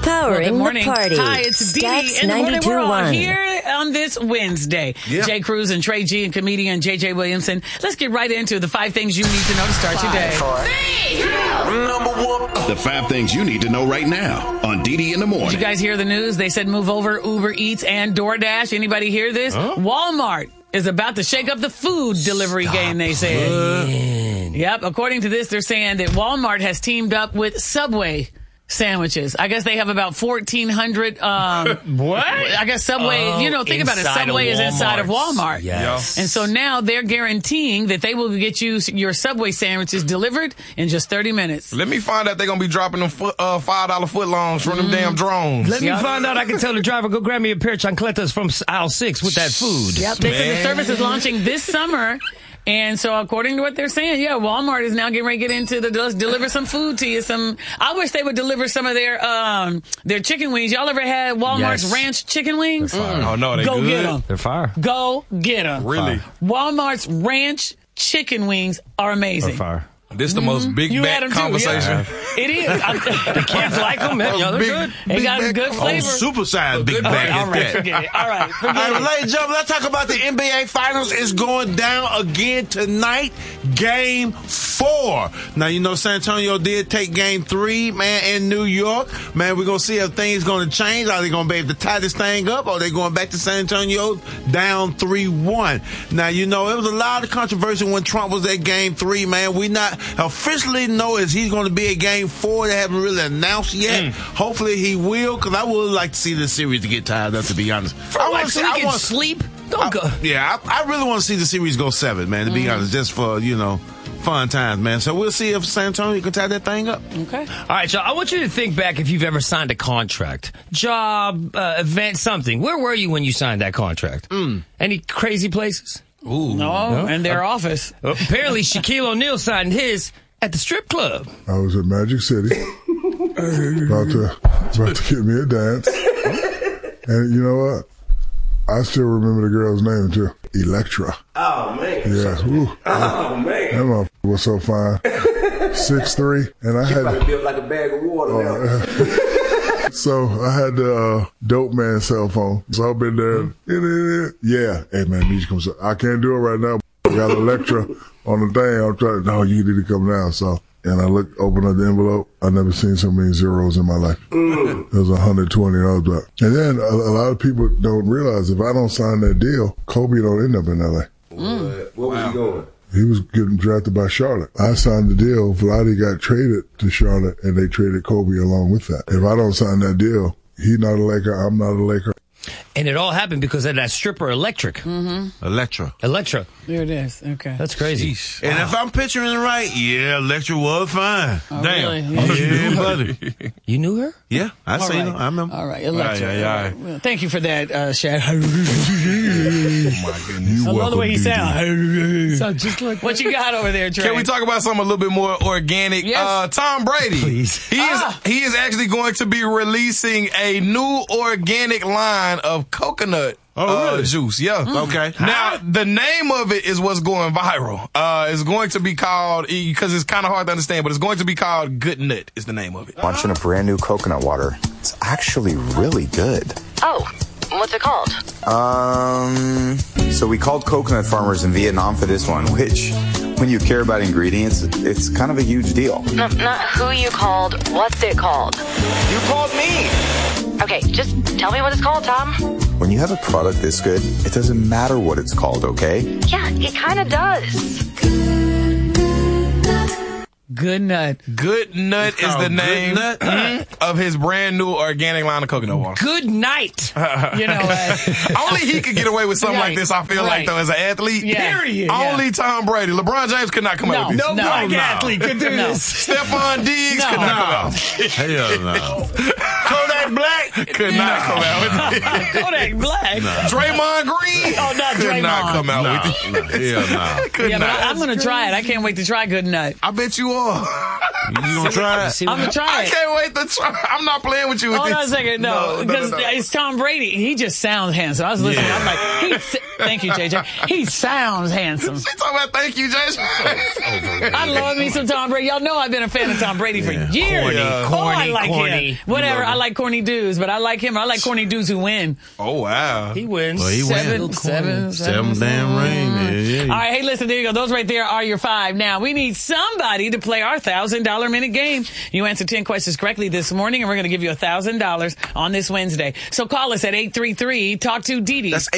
Powering good morning. the party. Hi, it's Dee Dee in the morning. We're all here on this Wednesday. Yep. Jay Cruz and Trey G and comedian J.J. Williamson. Let's get right into the 5 things you need to know to start your day. 3, 2, number 1. The 5 things you need to know right now on Dee Dee in the morning. Did you guys hear the news? They said move over Uber Eats and DoorDash. Anybody hear this? Huh? Walmart is about to shake up the food delivery game, they said. Yep. According to this, they're saying that Walmart has teamed up with Subway sandwiches. I guess they have about 1,400. What? I guess Subway, think about it. Subway is inside of Walmart. Yes. And so now they're guaranteeing that they will get you your Subway sandwiches delivered in just 30 minutes. Let me find out they're going to be dropping them $5 footlongs from them damn drones. Let me find out I can tell the driver, go grab me a pair of chancletas from aisle 6 with that food. Yep. They said the service is launching this summer. And so according to what they're saying, Walmart is now getting ready to get into deliver some food to you. I wish they would deliver some of their chicken wings. Y'all ever had Walmart's ranch chicken wings? Oh, no, they Go good. get them. They're fire. Go get them. Really? Walmart's ranch chicken wings are amazing. They're fire. This is the most big back conversation. It is. The kids like them. They're good. They got a good flavor. Supersized big back. All right, forget it. All right, forget it. Ladies and gentlemen, let's talk about the NBA Finals. It's going down again tonight. Game 4. Now, San Antonio did take Game 3, man, in New York. Man, we're going to see if things going to change. Are they going to be able to tie this thing up, or are they going back to San Antonio down 3-1? Now, it was a lot of controversy when Trump was at Game 3, man. We not officially know is he's going to be at Game 4. They haven't really announced yet. Hopefully he will, because I would like to see this series to get tied up, to be honest. I want to sleep. Don't go. I really want to see the series go 7, man, to be honest, just for, fun times, man. So we'll see if San Antonio can tie that thing up. Okay. All right, y'all, I want you to think back if you've ever signed a contract, job, event, something. Where were you when you signed that contract? Any crazy places? Ooh. No, and their office. Apparently, Shaquille O'Neal signed his at the strip club. I was at Magic City, about to get me a dance. And you know what? I still remember the girl's name, too. Electra. Oh, man. Yeah. Oh, man. That motherfucker was so fine. 6'3", and I had built like a bag of water. So I had the dope man cell phone. So I've been there. Yeah. Hey, man, need you come. I can't do it right now. I got Electra on the thing. I'm trying. No, you need to come now. So, and I opened up the envelope. I never seen so many zeros in my life. It was 120. I was like, and then a lot of people don't realize if I don't sign that deal, Kobe don't end up in LA. What was he going? He was getting drafted by Charlotte. I signed the deal. Vlade got traded to Charlotte, and they traded Kobe along with that. If I don't sign that deal, he's not a Laker. I'm not a Laker. And it all happened because of that stripper, Electra. Electra. There it is. Okay. That's crazy. And if I'm picturing it right, Electra was fine. Oh, damn. really? Yeah, buddy. You knew her? Yeah, I seen her. I remember. All right, Electra. Yeah. Thank you for that, Shad. Oh, my goodness. I love the way he sounds. Sounds just like What you got over there, Trey? Can we talk about something a little bit more organic? Yes. Tom Brady. Please. He is actually going to be releasing a new organic line of coconut juice. Yeah. Okay. Now, the name of it is what's going viral. It's going to be called, because it's kind of hard to understand, but it's going to be called Good Nut is the name of it. Launching a brand new coconut water. It's actually really good. Oh, what's it called? So we called coconut farmers in Vietnam for this one, which, when you care about ingredients, it's kind of a huge deal. No, not who you called. What's it called? You called me! Okay, just tell me what it's called, Tom. When you have a product this good, it doesn't matter what it's called, okay? Yeah, it kind of does. Good Nut. Good Nut is the name of his brand new organic line of coconut water. Good night. Only he could get away with something like this, I feel like, though, as an athlete. Yeah. Period. Only Tom Brady. LeBron James could not come out with this. No black athlete could do this. Stephon Diggs could not come out. Hell no. Kodak Black Could not come out with this. Kodak Black. Draymond Green Oh, not could Draymond. not come out with this. Hell no. Could Yeah, but not. I'm going to try it. I can't wait to try Good Nut. I bet you are. You gonna try it? I'm going to try I it. can't wait to try. I'm not playing with you with Hold this. on a second. No, because it's Tom Brady. He just sounds handsome. I was listening. I'm like, thank you, JJ. He sounds handsome. She talking about thank you, Jason. I love me some Tom Brady. Y'all know I've been a fan of Tom Brady for years. Corny, I like corny. him. Whatever. I like corny corny dudes, but I like him. I like corny dudes who win. Oh, wow. He wins. Well, he wins. Seven damn rings. Yeah. All right, hey, listen, there you go. Those right there are your 5. Now, we need somebody to play our $1,000 minute game. You answered 10 questions correctly this morning, and we're going to give you $1,000 on this Wednesday. So call us at 833 Talk to Dee Dee. That's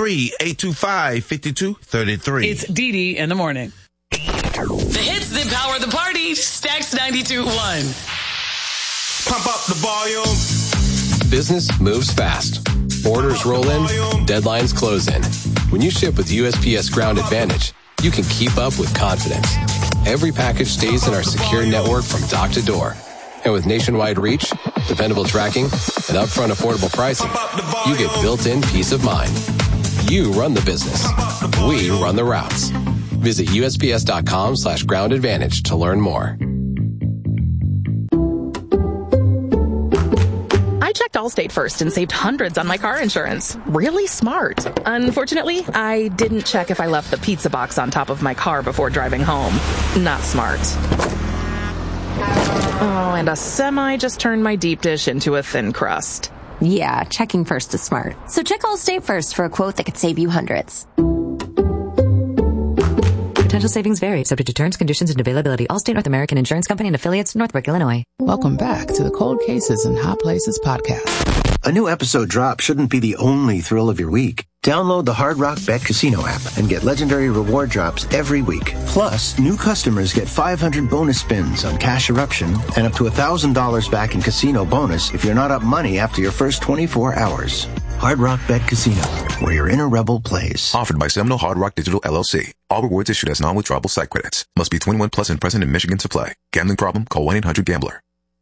833-825-5233. It's Dee Dee in the morning. The hits that power the party. Stacks 92.1. Pump up the volume. Business moves fast. Orders roll in, deadlines close in. When you ship with USPS Ground Advantage, you can keep up with confidence. Every package stays in our secure network from dock to door. And with nationwide reach, dependable tracking, and upfront affordable pricing, you get built-in peace of mind. You run the business. We run the routes. Visit USPS.com/Ground Advantage to learn more. I checked Allstate first and saved hundreds on my car insurance. Really smart. Unfortunately, I didn't check if I left the pizza box on top of my car before driving home. Not smart. Oh, and a semi just turned my deep dish into a thin crust. Yeah, checking first is smart. So check Allstate first for a quote that could save you hundreds. Potential savings vary, subject to terms, conditions, and availability. Allstate North American Insurance Company and affiliates, Northbrook, Illinois. Welcome back to the Cold Cases and Hot Places podcast. A new episode drop shouldn't be the only thrill of your week. Download the Hard Rock Bet Casino app and get legendary reward drops every week. Plus, new customers get 500 bonus spins on Cash Eruption and up to $1,000 back in casino bonus if you're not up money after your first 24 hours. Hard Rock Bet Casino, where your inner rebel plays. Offered by Seminole Hard Rock Digital LLC. All rewards issued as non-withdrawable site credits. Must be 21 plus and present in Michigan to play. Gambling problem? Call 1-800-GAMBLER.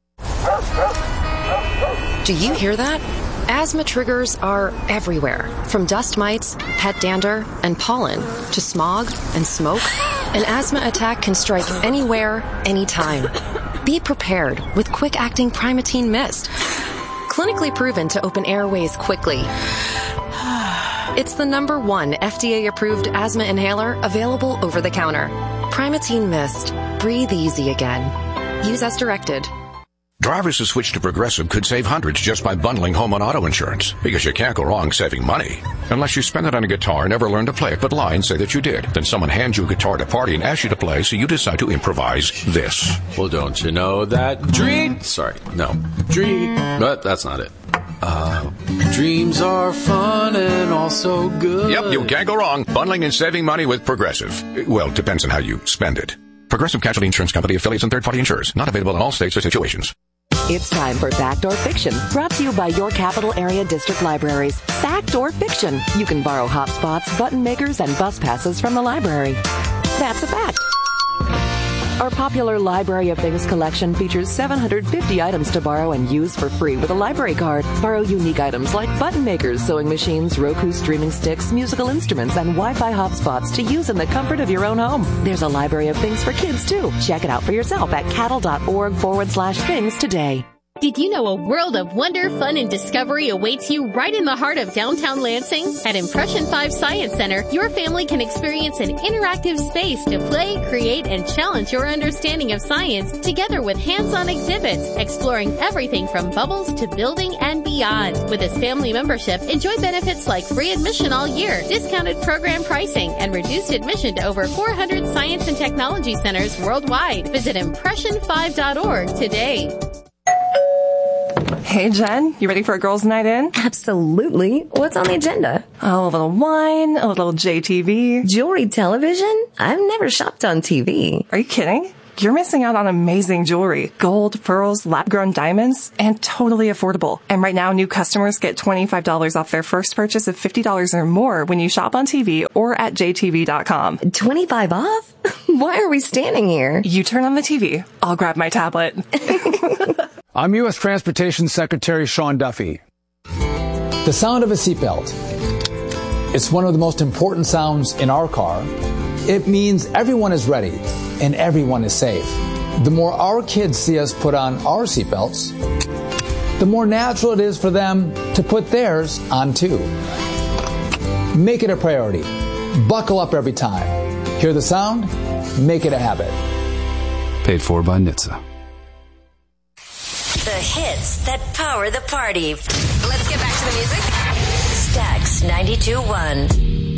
Do you hear that? Asthma triggers are everywhere, from dust mites, pet dander, and pollen, to smog and smoke. An asthma attack can strike anywhere, anytime. Be prepared with quick-acting Primatene Mist. Clinically proven to open airways quickly. It's the #1 FDA-approved asthma inhaler available over the counter. Primatene Mist. Breathe easy again. Use as directed. Drivers who switch to Progressive could save hundreds just by bundling home and auto insurance, because you can't go wrong saving money. Unless you spend it on a guitar and never learn to play it but lie and say that you did. Then someone hands you a guitar at a party and asks you to play, so you decide to improvise this. Well, don't you know that but that's not it. Dreams are fun and also good. Yep, you can't go wrong bundling and saving money with Progressive. Well, depends on how you spend it. Progressive Casualty Insurance Company, affiliates, and third-party insurers. Not available in all states or situations. It's time for Backdoor Fiction, brought to you by your capital area district libraries. Backdoor Fiction. You can borrow hotspots, button makers, and bus passes from the library. That's a fact. Our popular Library of Things collection features 750 items to borrow and use for free with a library card. Borrow unique items like button makers, sewing machines, Roku streaming sticks, musical instruments, and Wi-Fi hotspots to use in the comfort of your own home. There's a Library of Things for kids, too. Check it out for yourself at cattle.org/things today. Did you know a world of wonder, fun, and discovery awaits you right in the heart of downtown Lansing? At Impression 5 Science Center, your family can experience an interactive space to play, create, and challenge your understanding of science, together with hands-on exhibits, exploring everything from bubbles to building and beyond. With this family membership, enjoy benefits like free admission all year, discounted program pricing, and reduced admission to over 400 science and technology centers worldwide. Visit impression5.org today. Hey, Jen, you ready for a girls' night in? Absolutely. What's on the agenda? Oh, a little wine, a little JTV. Jewelry television? I've never shopped on TV. Are you kidding? You're missing out on amazing jewelry. Gold, pearls, lab-grown diamonds, and totally affordable. And right now, new customers get $25 off their first purchase of $50 or more when you shop on TV or at jtv.com. 25 off? Why are we standing here? You turn on the TV. I'll grab my tablet. I'm U.S. Transportation Secretary Sean Duffy. The sound of a seatbelt. It's one of the most important sounds in our car. It means everyone is ready and everyone is safe. The more our kids see us put on our seatbelts, the more natural it is for them to put theirs on too. Make it a priority. Buckle up every time. Hear the sound? Make it a habit. Paid for by NHTSA. The hits that power the party. Let's get back to the music. Stax 92.1.